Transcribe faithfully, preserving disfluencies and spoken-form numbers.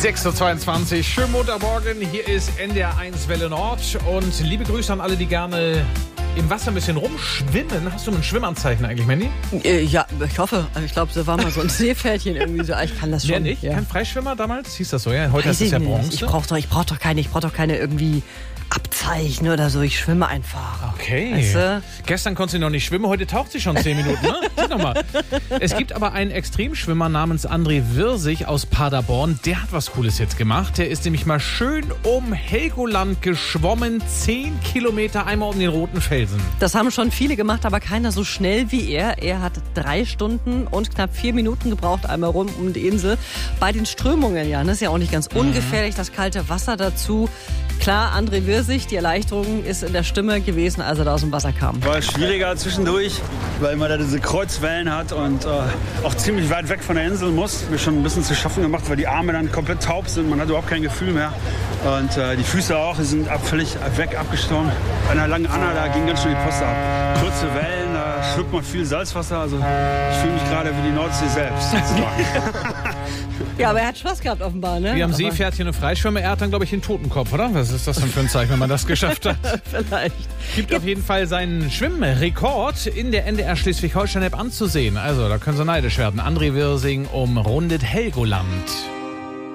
sechs Uhr zweiundzwanzig, schönen Montagmorgen, hier ist N D R eins Welle Nord und liebe Grüße an alle, die gerne im Wasser ein bisschen rumschwimmen. Hast du ein Schwimmanzeichen eigentlich, Mandy? Äh, ja, ich hoffe. Ich glaube, so war mal so ein Seepferdchen irgendwie so. Ich kann das schon. Ja, nicht? Ja. Kein Freischwimmer damals? Hieß das so, ja? Heute Weiß ist es ja ich nicht. Bronze. Ich brauche doch, ich brauch doch keine, ich brauch doch keine irgendwie Abzeichen oder so. Ich schwimme einfach. Okay. Weißt du? Gestern konntest du noch nicht schwimmen, heute taucht sie schon zehn Minuten, ne? Sieh doch mal. Es gibt aber einen Extremschwimmer namens André Wirsig aus Paderborn. Der hat was Cooles jetzt gemacht. Der ist nämlich mal schön um Helgoland geschwommen. Zehn Kilometer einmal um den roten Felsen. Das haben schon viele gemacht, aber keiner so schnell wie er. Er hat drei Stunden und knapp vier Minuten gebraucht, einmal rum um die Insel. Bei den Strömungen, ja, das ist ja auch nicht ganz ungefährlich, das kalte Wasser dazu. Klar, André Wirsig, die Erleichterung ist in der Stimme gewesen, als er da aus dem Wasser kam. War schwieriger zwischendurch, weil man da diese Kreuzwellen hat und äh, auch ziemlich weit weg von der Insel muss. Mir schon ein bisschen zu schaffen gemacht, weil die Arme dann komplett taub sind. Man hat überhaupt kein Gefühl mehr. Und äh, die Füße auch, die sind ab, völlig weg abgestorben. Bei einer langen Anna, da ging ganz schön die Post ab. Kurze Wellen, da schluckt man viel Salzwasser. Also ich fühle mich gerade wie die Nordsee selbst, sozusagen. Ja, aber er hat Spaß gehabt offenbar, ne? Wir haben aber Seepferdchen und Freischwimmer. Er hat dann, glaube ich, einen Totenkopf, oder? Was ist das denn für ein Zeichen, wenn man das geschafft hat? Vielleicht. Gibt auf jeden Fall seinen Schwimmrekord in der N D R Schleswig-Holstein-App anzusehen. Also, da können Sie neidisch werden. André Wirsing umrundet Helgoland.